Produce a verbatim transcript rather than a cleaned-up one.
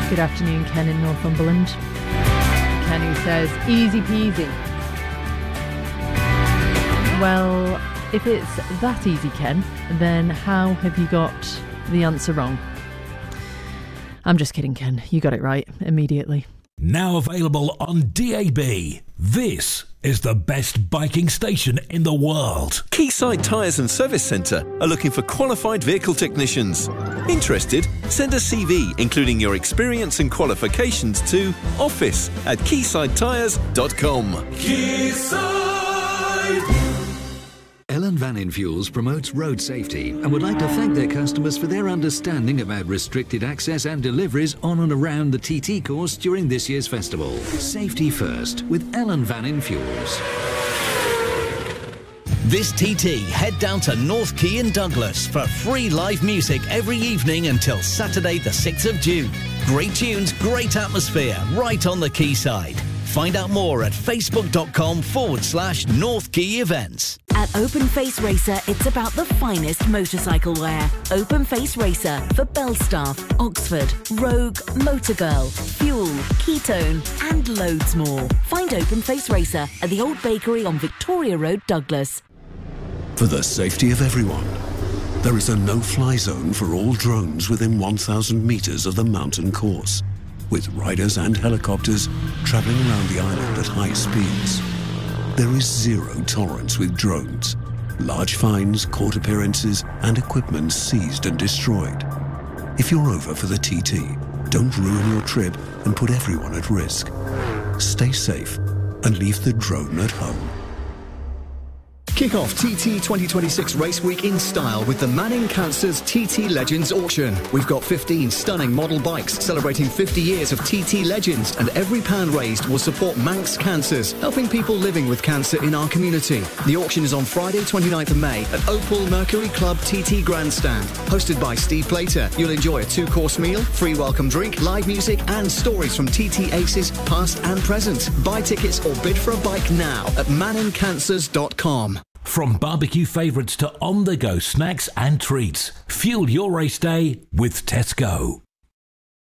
Good afternoon, Ken in Northumberland. Ken who says, easy peasy. Well, if it's that easy, Ken, then how have you got the answer wrong? I'm just kidding, Ken. You got it right immediately. Now available on D A B. This is the best biking station in the world. Quayside Tyres and Service Centre are looking for qualified vehicle technicians. Interested? Send a C V including your experience and qualifications to office at quayside tyres dot com. Quayside! Ellen Vannin Fuels promotes road safety and would like to thank their customers for their understanding about restricted access and deliveries on and around the T T course during this year's festival. Safety first with Ellen Vannin Fuels. This T T, head down to North Quay in Douglas for free live music every evening until Saturday the sixth of June. Great tunes, great atmosphere, right on the quayside. Find out more at facebook.com forward slash North Quay events. At Open Face Racer, it's about the finest motorcycle wear. Open Face Racer for Belstaff, Oxford, Rogue, Motorgirl, Fuel, Ketone, and loads more. Find Open Face Racer at the Old Bakery on Victoria Road, Douglas. For the safety of everyone, there is a no-fly zone for all drones within one thousand metres of the mountain course, with riders and helicopters travelling around the island at high speeds. There is zero tolerance with drones. Large fines, court appearances, and equipment seized and destroyed. If you're over for the T T, don't ruin your trip and put everyone at risk. Stay safe and leave the drone at home. Kick off T T twenty twenty-six Race Week in style with the Manning Cancers T T Legends Auction. We've got fifteen stunning model bikes celebrating fifty years of T T Legends, and every pound raised will support Manx Cancers, helping people living with cancer in our community. The auction is on Friday, twenty-ninth of May at Opal Mercury Club T T Grandstand. Hosted by Steve Plater, you'll enjoy a two-course meal, free welcome drink, live music, and stories from T T aces past and present. Buy tickets or bid for a bike now at manning cancers dot com. From barbecue favourites to on-the-go snacks and treats, fuel your race day with Tesco.